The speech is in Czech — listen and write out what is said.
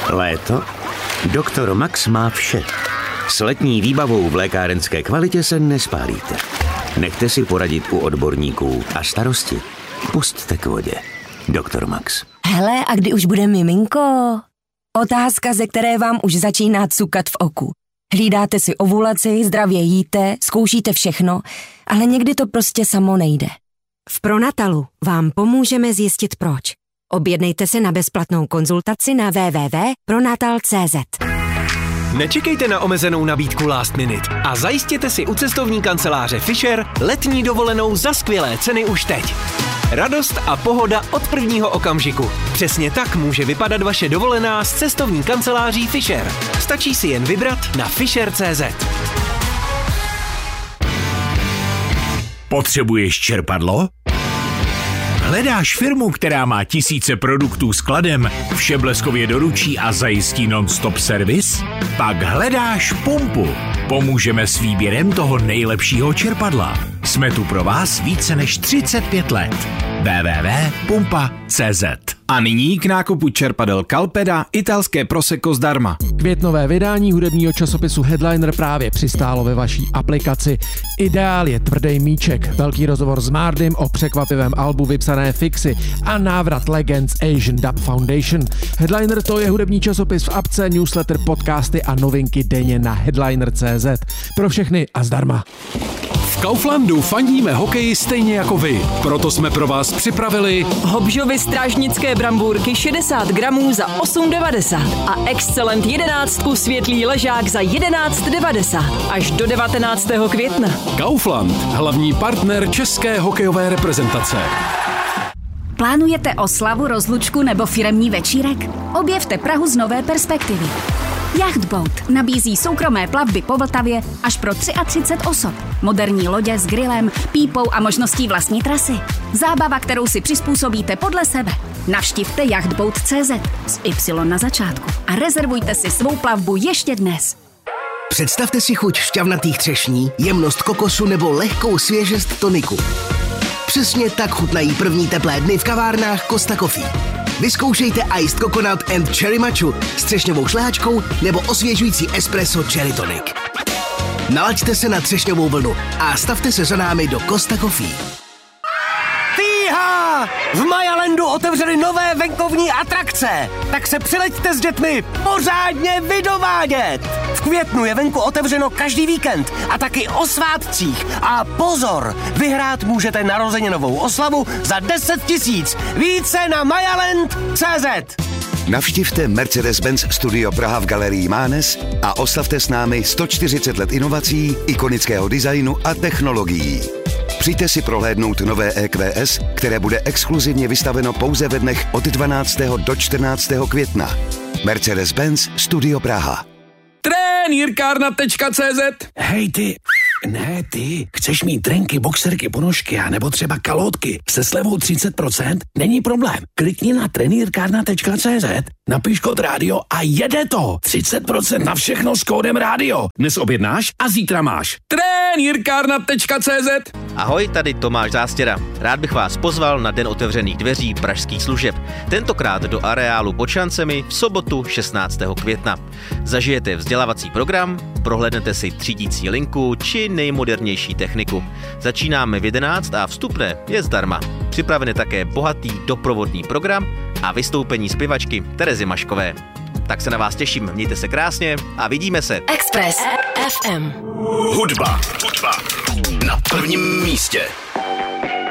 Léto? Doktor Max má vše. S letní výbavou v lékárenské kvalitě se nespálíte. Nechte si poradit u odborníků a starosti pusťte k vodě. Doktor Max. Hele, a kdy už bude miminko? Otázka, ze které vám už začíná cukat v oku. Hlídáte si ovulaci, zdravě jíte, zkoušíte všechno, ale někdy to prostě samo nejde. V Pronatalu vám pomůžeme zjistit proč. Objednejte se na bezplatnou konzultaci na www.pronatal.cz. Nečekejte na omezenou nabídku last minute a zajistěte si u cestovní kanceláře Fisher letní dovolenou za skvělé ceny už teď. Radost a pohoda od prvního okamžiku. Přesně tak může vypadat vaše dovolená s cestovní kanceláří Fisher. Stačí si jen vybrat na fisher.cz. Potřebuješ čerpadlo? Hledáš firmu, která má tisíce produktů skladem, vše bleskově doručí a zajistí non-stop servis? Pak hledáš Pumpu. Pomůžeme s výběrem toho nejlepšího čerpadla. Jsme tu pro vás více než 35 let. www.pumpa.cz. A nyní k nákupu čerpadel Calpeda italské Prosecco zdarma. Květnové vydání hudebního časopisu Headliner právě přistálo ve vaší aplikaci. Ideál je tvrdý míček, velký rozhovor s Mardym o překvapivém albu vypsané Fixy a návrat legend z Asian Dub Foundation. Headliner to je hudební časopis v apce, newsletter, podcasty a novinky denně na headliner.cz. Pro všechny a zdarma. V Kauflandu fandíme hokeji stejně jako vy. Proto jsme pro vás připravili Hobžovy strážnické brambůrky 60 gramů za 8,90 a Excellent 11 světlý ležák za 11,90 až do 19. května. Kaufland, hlavní partner české hokejové reprezentace. Plánujete oslavu, rozlučku nebo firemní večírek? Objevte Prahu z nové perspektivy. Yachtboat nabízí soukromé plavby po Vltavě až pro 33 osob. Moderní lodě s grillem, pípou a možností vlastní trasy. Zábava, kterou si přizpůsobíte podle sebe. Navštivte yachtboat.cz s Y na začátku a rezervujte si svou plavbu ještě dnes. Představte si chuť šťavnatých třešní, jemnost kokosu nebo lehkou svěžest toniku. Přesně tak chutnají první teplé dny v kavárnách Costa Coffee. Vyzkoušejte Iced Coconut and Cherry Matchu s třešňovou šlehačkou nebo osvěžující espresso Cherry Tonic. Nalaďte se na třešňovou vlnu a stavte se za námi do Costa Coffee. Týha! V Mayalandu otevřeli nové venkovní atrakce, tak se přileďte s dětmi pořádně vydovádět. V květnu je venku otevřeno každý víkend a taky o svátcích. A pozor, vyhrát můžete narozeninovou oslavu za 10 000. Více na mayaland.cz. Navštivte Mercedes-Benz Studio Praha v galerii Mánes a oslavte s námi 140 let inovací, ikonického designu a technologií. Přijďte si prohlédnout nové EQS, které bude exkluzivně vystaveno pouze ve dnech od 12. do 14. května. Mercedes-Benz Studio Praha. Trenýrkárna.cz. Hej ty, ne ty, chceš mít trenky, boxerky, ponožky a nebo třeba kalhotky se slevou 30%? Není problém. Klikni na trenýrkárna.cz, napiš kód rádio a jede to. 30% na všechno s kódem rádio. Dnes objednáš a zítra máš. Trenýrkárna.cz. Ahoj, tady Tomáš Zástěra. Rád bych vás pozval na Den otevřených dveří pražských služeb. Tentokrát do areálu pod šancemi v sobotu 16. května. Zažijete vzdělávací program, prohlédnete si třídící linku či nejmodernější techniku. Začínáme v 11 a vstupné je zdarma. Připraven je také bohatý doprovodný program a vystoupení zpěvačky Terezy Maškové. Tak se na vás těším, mějte se krásně a vidíme se. Express FM. Hudba na prvním místě.